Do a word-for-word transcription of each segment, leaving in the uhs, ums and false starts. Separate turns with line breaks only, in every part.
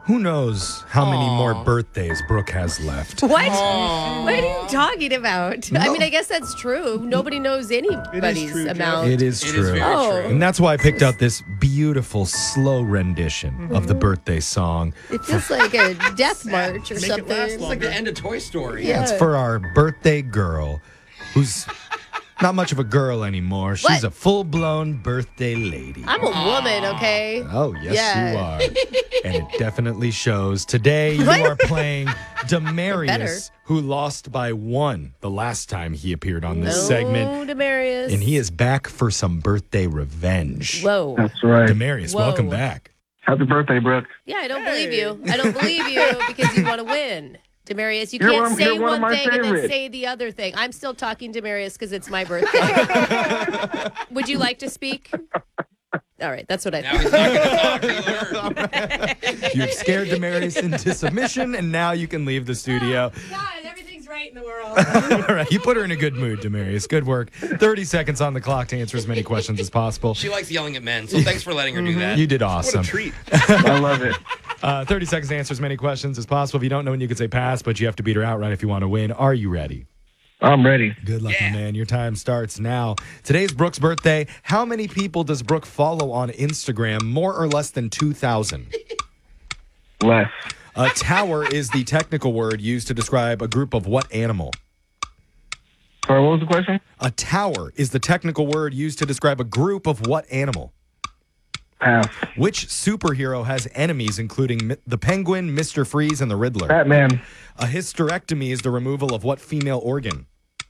Who knows how many more birthdays Brooke has left?
What? What are you talking about?
No.
I mean, I guess that's true. Nobody knows anybody's
true, Jeff.
amount.
It is
It
true.
is very
Oh.
true.
And that's why I picked out this beautiful, slow rendition of the birthday song.
It feels like a death march or
Make it
something.
last
It's like the end of Toy Story.
Yeah.
It's for our birthday girl, who's not much of a girl anymore. She's
What?
a full-blown birthday lady.
I'm a woman, okay?
Oh, yes,
Yeah.
you are. And it definitely shows. Today, you
What?
are playing
Better.
Demarius, who lost by one the last time he appeared on this
No,
segment.
Demarius.
And he is back for some birthday revenge.
Whoa.
That's right.
Demarius,
Whoa.
welcome back.
Happy birthday, Brooke.
Yeah, I don't believe you. I don't believe you because you want to win. Demarius, you
You're
can't
one of-
say
you're one
one
of my
thing and then
favorites.
say the other thing. I'm still talking Demarius because it's my birthday. Would you like to speak? All right, that's what I
Now
thought.
he's not going to talk. He learned.
You've scared Demarius into submission, and now you can leave the studio.
God, everything's right in the world.
All right, you put her in a good mood, Demarius. Good work. thirty seconds on the clock to answer as many questions as possible.
She likes yelling at men, so thanks for letting her do that.
You did
What a
awesome.
treat.
I love it.
Uh, thirty seconds to answer as many questions as possible. If you don't know when you can say pass, but you have to beat her outright if you want to win. Are you ready?
I'm ready.
Good luck,
Yeah.
my man. Your time starts now. Today's Brooke's birthday. How many people does Brooke follow on Instagram? More or less than two thousand?
Less.
A tower is the technical word used to describe a group of what animal?
Sorry, what was the question?
A tower is the technical word used to describe a group of what animal?
Pass.
Which superhero has enemies including Mi- the Penguin, Mister Freeze, and the Riddler?
Batman.
A hysterectomy is the removal of what female organ?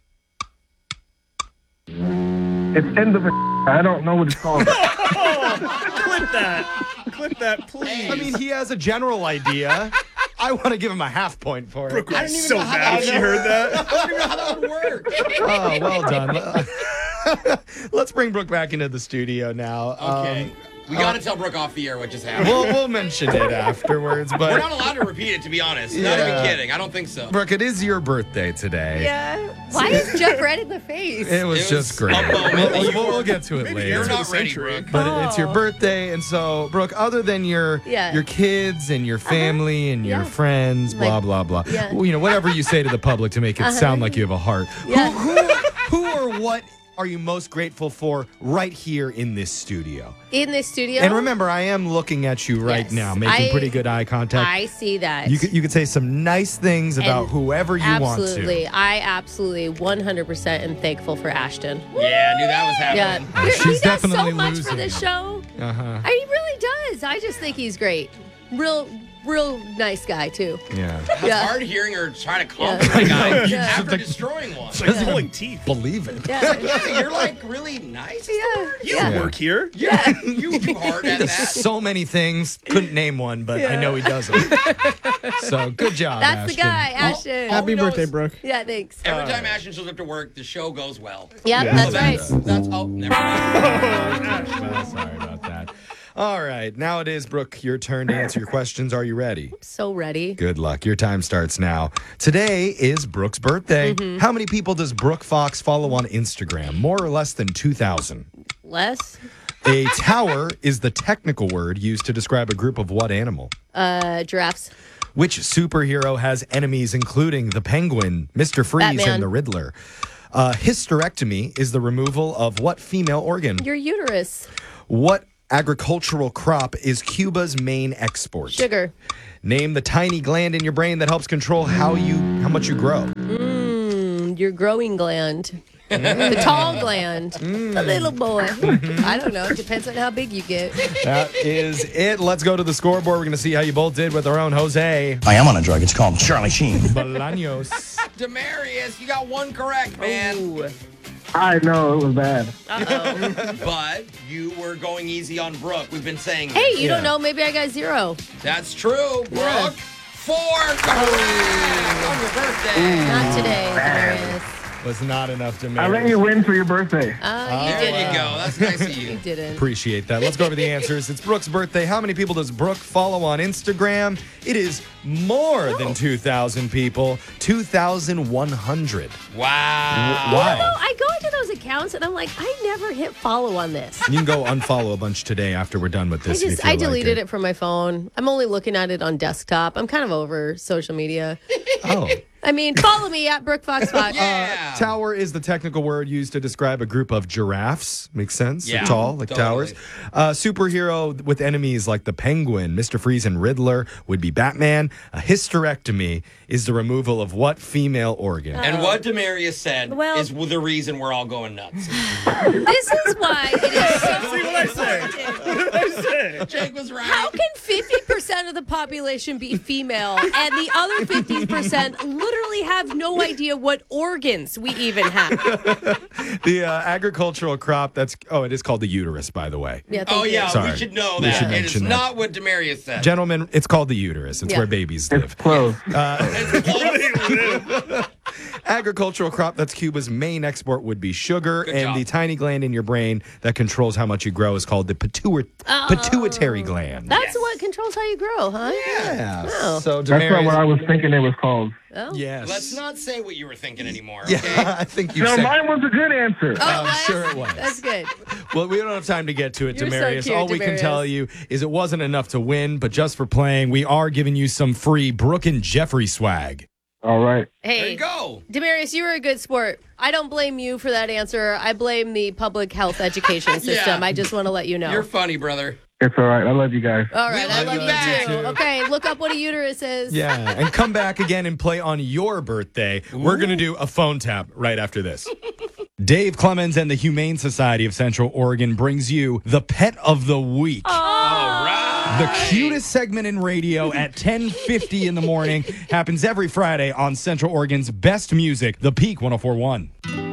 It's end of a. I don't know what it's called.
Clip that. Clip that, please.
I mean, he has a general idea. I want to give him a half point for it.
Brooke
I
was
don't even
so
know how
mad
that
if she heard that.
I don't even know how that would work.
Oh, well done. Let's bring Brooke back into the studio now.
Okay.
Um,
we got to tell Brooke off the air what just happened.
we'll, we'll mention it afterwards,
We're
but
not allowed to repeat it, to be honest. Not
Yeah.
even kidding. I don't think so.
Brooke, it is your birthday today.
Yeah. Why is Jeff red in the face?
It was
It was
just great.
a moment
We'll,
that you
we'll-
were-
we'll get to it
Maybe
later.
You're
Answer
not
the
ready,
century.
Brooke.
But it's your
Oh.
birthday, and so Brooke, other than your
Yeah.
your kids and your family and your
Yeah.
friends, blah
Like-
blah blah,
Yeah.
well, you know, whatever you say to the public to make it sound like you have a heart.
Yeah.
Who, who, who or what are you most grateful for right here in this studio?
In the studio?
And remember, I am looking at you right
Yes.
now, making
I-
pretty good eye contact.
I see that.
you could you could say some nice things about
And
whoever you
absolutely.
want to.
I absolutely one hundred percent am thankful for Ashton.
Yeah, I knew that was
Yeah.
happening.
Yeah,
he
she's
does
definitely
so much
losing
for this
it.
show.
Uh-huh.
I, he really does. I just think he's great. Real, real nice guy, too.
Yeah.
It's
Yeah.
hard hearing her try to compliment a guy
Yeah.
after destroying one.
It's like pulling teeth.
Believe it.
Yeah.
Yeah, you're like really nice.
Yeah.
You
yeah.
work here.
Yeah, you do hard at that.
So many things. Couldn't name one, but I know he does them. So good job,
That's the
Ashton.
guy, Ashton.
All we know is
Brooke.
Yeah, thanks.
Every time Ashton shows up to work, the show goes well.
Yep,
Yeah.
So
that's right.
that's, that's oh, never mind.
Well, sorry about that. All right. Now it is, Brooke, your turn to answer your questions. Are you ready?
So ready.
Good luck. Your time starts now. Today is Brooke's birthday.
Mm-hmm.
How many people does Brooke Fox follow on Instagram? More or less than two thousand?
Less.
A tower is the technical word used to describe a group of what animal?
Uh, giraffes.
Which superhero has enemies including the Penguin, Mister Freeze,
Batman.
and the Riddler? Uh, hysterectomy is the removal of what female organ?
Your uterus.
What agricultural crop is Cuba's main export?
Sugar.
Name the tiny gland in your brain that helps control how you how much you grow.
Mm, your growing gland. The tall gland. The little boy. I don't know. It depends on how big you get.
That is it. Let's go to the scoreboard. We're going to see how you both did with our own Jose
I am on a drug. It's called Charlie Sheen.
Bolaños.
Demarius, you got one correct, man.
Ooh.
I know it was bad.
Uh-oh.
But you were going easy on Brooke. We've been saying
Hey,
this.
you
Yeah.
don't know. Maybe I got zero.
That's true, Brooke.
Yeah.
Four correct on your birthday.
Not today, Darius.
Was not enough to
I let
marry.
you win for your birthday.
Uh, you
There
didn't.
you go. That's nice of
You
you.
didn't.
Appreciate that. Let's go over the answers. It's Brooke's birthday. How many people does Brooke follow on Instagram? It is more than two thousand people. two thousand one hundred.
Wow.
Why?
No, I go into those accounts and I'm like, I never hit follow on this.
You can go unfollow a bunch today after we're done with
I
this. if you
just
feel
I
like
deleted it from my phone. I'm only looking at it on desktop. I'm kind of over social media.
Oh.
I mean, follow me at Brooke Fox Fox.
Yeah.
Tower is the technical word used to describe a group of giraffes. Makes sense? They're
Yeah,
tall, like
totally.
towers. Uh, superhero with enemies like the Penguin, Mister Freeze, and Riddler would be Batman. A hysterectomy is the removal of what female organ?
And what Demarius said
Well-
is the reason we're all going nuts.
This is why it is so
See what I say? What did I say?
Jake was right.
How can fifty percent of the population be female and the other fifty percent literally have no idea what organs we even have?
The uh, agricultural crop that's, oh, it is called the uterus, by the way.
Yeah, thank
Oh,
you.
yeah,
Sorry.
we should know
We
that.
should
It is
mention that.
not what Demarius said.
Gentlemen, it's called the uterus. It's
Yeah.
where babies
It's
live.
close.
Agricultural crop that's Cuba's main export would be sugar,
Good
and
job.
the tiny gland in your brain that controls how much you grow is called the pituit- pituitary gland.
That's
Yes.
what controls how you grow, huh?
Yeah.
Oh.
So
That's not
Demarius,
what I was thinking it was called.
Oh.
yes.
Let's not say what you were thinking anymore,
Yeah,
okay?
I think you
No,
said.
mine was a good answer.
Oh,
I'm
that's-
sure it was.
That's good.
Well, we don't have time to get to it,
You're so
Demarius.
cute,
All we can
Demarius.
tell you is it wasn't enough to win, but just for playing, we are giving you some free Brooke and Jeffrey swag.
All right.
There
Hey,
you go.
Demarius, you were a good sport. I don't blame you for that answer. I blame the public health education system.
Yeah.
I just want to let you know.
You're funny, brother.
It's all right. I love you guys.
All right,
We
I
love
love
you
you
back.
too. Okay, look up what a uterus is.
Yeah, and come back again and play on your birthday. We're going to do a phone tap right after this. Dave Clemens and the Humane Society of Central Oregon brings you the Pet of the Week.
Oh.
All right.
The cutest segment in radio at ten fifty in the morning happens every Friday on Central Oregon's best music, The Peak one oh four point one.